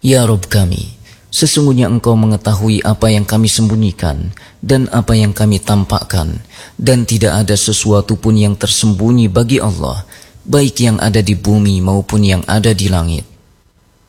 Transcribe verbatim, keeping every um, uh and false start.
Ya Rabb kami, sesungguhnya Engkau mengetahui apa yang kami sembunyikan dan apa yang kami tampakkan, dan tidak ada sesuatu pun yang tersembunyi bagi Allah, baik yang ada di bumi maupun yang ada di langit.